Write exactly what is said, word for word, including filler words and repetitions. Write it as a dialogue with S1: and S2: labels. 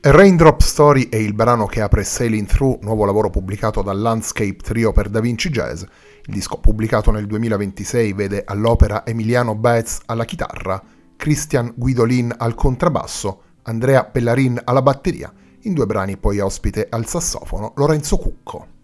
S1: A Raindrop Story è il brano che apre Sailing Through, nuovo lavoro pubblicato dal Landscape Trio per Da Vinci Jazz. Il disco pubblicato nel duemilaventisei vede all'opera Emiliano Baez alla chitarra, Christian Guidolin al contrabbasso, Andrea Pellarin alla batteria, in due brani poi ospite al sassofono Lorenzo Cucco.